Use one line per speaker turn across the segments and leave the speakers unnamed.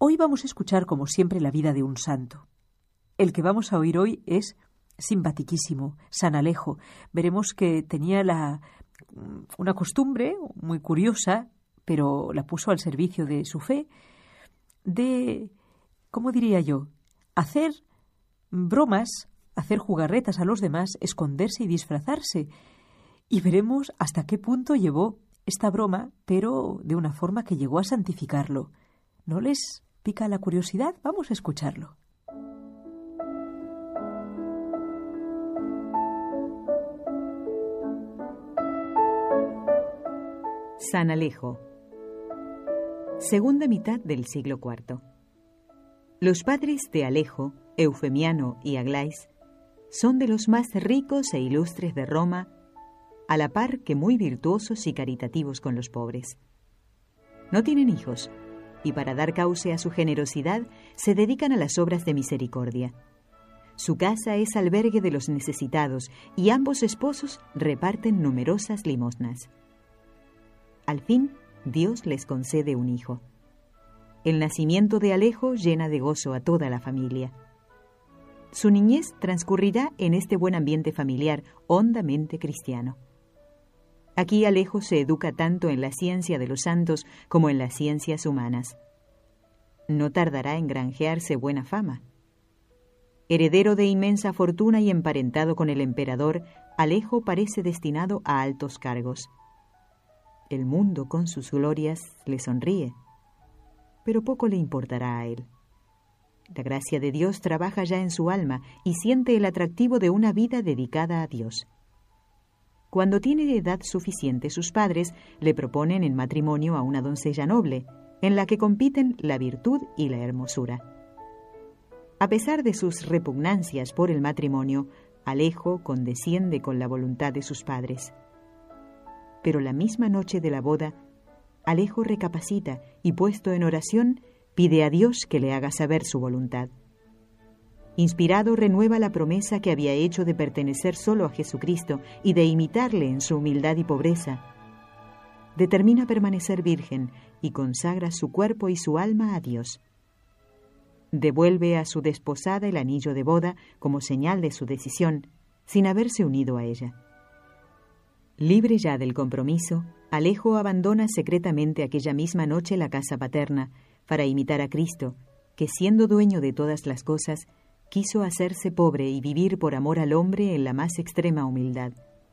Hoy vamos a escuchar, como siempre, la vida de un santo. El que vamos a oír hoy es simpaticísimo, San Alejo. Veremos que tenía una costumbre muy curiosa, pero la puso al servicio de su fe, de, ¿cómo diría yo?, hacer bromas, hacer jugarretas a los demás, esconderse y disfrazarse. Y veremos hasta qué punto llevó esta broma, pero de una forma que llegó a santificarlo. ¿No les pica la curiosidad? Vamos a escucharlo.
San Alejo. Segunda mitad del siglo IV. Los padres de Alejo, Eufemiano y Aglais, son de los más ricos e ilustres de Roma, a la par que muy virtuosos y caritativos con los pobres. No tienen hijos, y para dar cauce a su generosidad se dedican a las obras de misericordia. Su casa es albergue de los necesitados, y ambos esposos reparten numerosas limosnas. Al fin, Dios les concede un hijo. El nacimiento de Alejo llena de gozo a toda la familia. Su niñez transcurrirá en este buen ambiente familiar hondamente cristiano. Aquí Alejo se educa tanto en la ciencia de los santos como en las ciencias humanas. No tardará en granjearse buena fama. Heredero de inmensa fortuna y emparentado con el emperador, Alejo parece destinado a altos cargos. El mundo con sus glorias le sonríe, pero poco le importará a él. La gracia de Dios trabaja ya en su alma y siente el atractivo de una vida dedicada a Dios. Cuando tiene edad suficiente, sus padres le proponen en matrimonio a una doncella noble, en la que compiten la virtud y la hermosura. A pesar de sus repugnancias por el matrimonio, Alejo condesciende con la voluntad de sus padres. Pero la misma noche de la boda, Alejo recapacita y, puesto en oración, pide a Dios que le haga saber su voluntad. Inspirado, renueva la promesa que había hecho de pertenecer solo a Jesucristo y de imitarle en su humildad y pobreza. Determina permanecer virgen y consagra su cuerpo y su alma a Dios. Devuelve a su desposada el anillo de boda como señal de su decisión, sin haberse unido a ella. Libre ya del compromiso, Alejo abandona secretamente aquella misma noche la casa paterna para imitar a Cristo, que siendo dueño de todas las cosas, quiso hacerse pobre y vivir por amor al hombre en la más extrema humildad.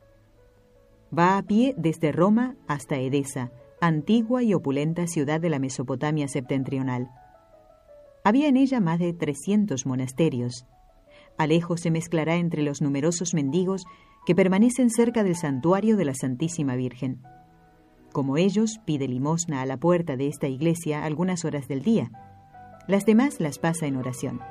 Va a pie desde Roma hasta Edesa, antigua y opulenta ciudad de la Mesopotamia septentrional. Había en ella más de 300 monasterios. Alejo se mezclará entre los numerosos mendigos que permanecen cerca del santuario de la Santísima Virgen. Como ellos, pide limosna a la puerta de esta iglesia algunas horas del día. Las demás las pasa en oración.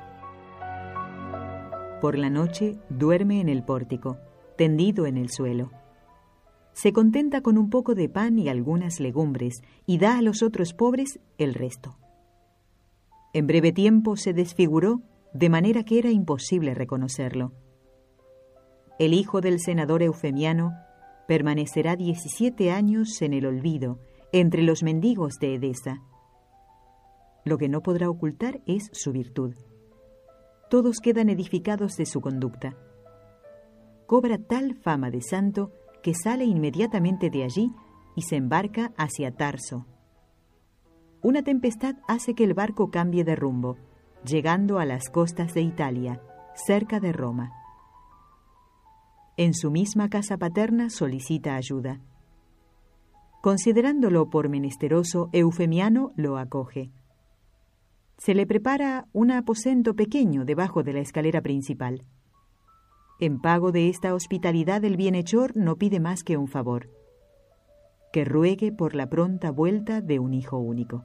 Por la noche duerme en el pórtico, tendido en el suelo. Se contenta con un poco de pan y algunas legumbres y da a los otros pobres el resto. En breve tiempo se desfiguró de manera que era imposible reconocerlo. El hijo del senador Eufemiano permanecerá 17 años en el olvido, entre los mendigos de Edesa. Lo que no podrá ocultar es su virtud. Todos quedan edificados de su conducta. Cobra tal fama de santo que sale inmediatamente de allí y se embarca hacia Tarso. Una tempestad hace que el barco cambie de rumbo, llegando a las costas de Italia, cerca de Roma. En su misma casa paterna solicita ayuda. Considerándolo por menesteroso, Eufemiano lo acoge. Se le prepara un aposento pequeño debajo de la escalera principal. En pago de esta hospitalidad, el bienhechor no pide más que un favor: que ruegue por la pronta vuelta de un hijo único.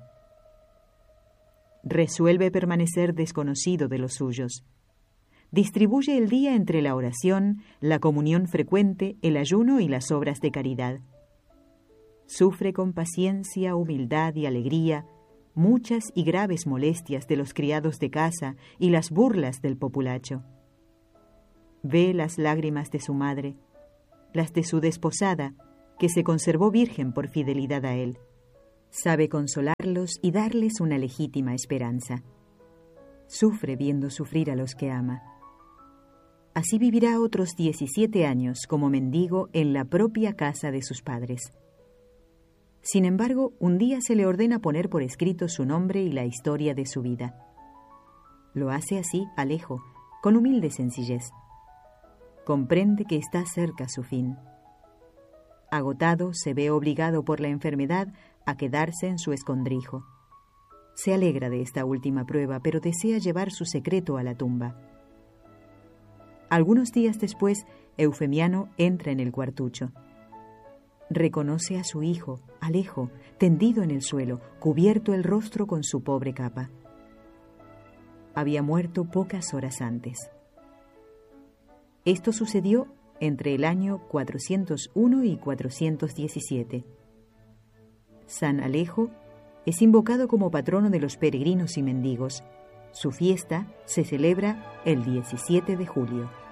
Resuelve permanecer desconocido de los suyos. Distribuye el día entre la oración, la comunión frecuente, el ayuno y las obras de caridad. Sufre con paciencia, humildad y alegría muchas y graves molestias de los criados de casa y las burlas del populacho. Ve las lágrimas de su madre, las de su desposada, que se conservó virgen por fidelidad a él. Sabe consolarlos y darles una legítima esperanza. Sufre viendo sufrir a los que ama. Así vivirá otros 17 años como mendigo en la propia casa de sus padres. Sin embargo, un día se le ordena poner por escrito su nombre y la historia de su vida. Lo hace así Alejo, con humilde sencillez. Comprende que está cerca su fin. Agotado, se ve obligado por la enfermedad a quedarse en su escondrijo. Se alegra de esta última prueba, pero desea llevar su secreto a la tumba. Algunos días después, Eufemiano entra en el cuartucho. Reconoce a su hijo, Alejo, tendido en el suelo, cubierto el rostro con su pobre capa. Había muerto pocas horas antes. Esto sucedió entre el año 401 y 417. San Alejo es invocado como patrono de los peregrinos y mendigos. Su fiesta se celebra el 17 de julio.